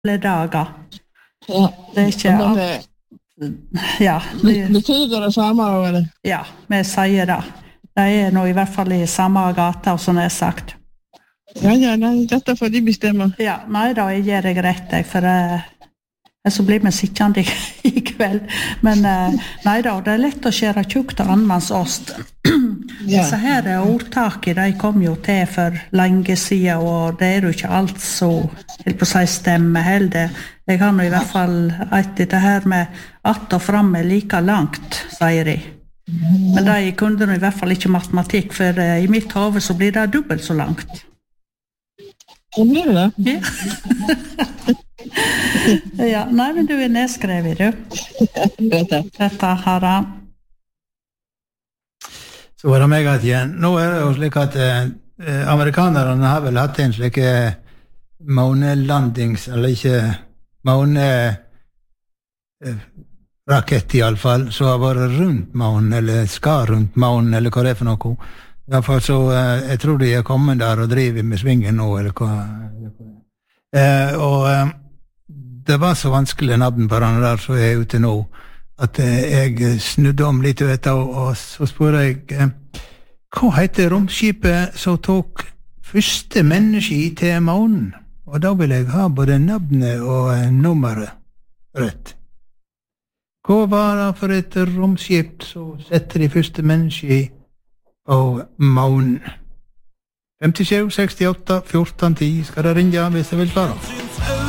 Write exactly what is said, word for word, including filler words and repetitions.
alle dager. Ja. Det er ikke Men alt. det, Ja, det, betyder det samme, eller? ja, vi sier det. Det er nå i hvert fall i samme gata, som jeg har sagt. Ja, ja, nei, dette får de bestemme. Ja, nei da, jeg gjør deg rett, jeg, for uh, så blir vi sikkende i, i kveld. Men uh, nei da, det er lett å skjære tjukt av annmannsost. Ja. Så her er ordtaket, de kom jo til for lenge siden, og det er jo ikke alt så, helt på seg stemme heller. Jeg har nå i hvert fall et dette her med att og fram er like langt, sier de. Men de kunne nå i hvert fall ikke matematikk, for uh, i mitt hode så blir det dobbelt så langt. Så blir det det. Ja. Ja, nei, men du er nedskrevet, du. Dette. Dette har han. Så var det meg at igjen. Nå er det jo slik at eh, amerikanerne har vel hatt en slik eh, månelandings, eller ikke måne eh, rakett i alle fall, så har vært rundt månen, eller skal rundt månen, eller hva det er for noe. I hvert fall så, eh, jeg tror de er kommet der og driver med svingen nå, eller hva. Eh, og eh, det var så vanskelig navn på den der som er ute nå, at eh, jeg snudde om litt vet du, og, og så spør jeg, eh, hva heter romskipet som tok første menneske til månen? Og da vil jeg ha både navnet og eh, nummeret rett. Hva var det for et romskip som setter de første menneske på månen? femtisju, sekstiåtte, fjorten, ti skal det ringe hvis jeg vil svare.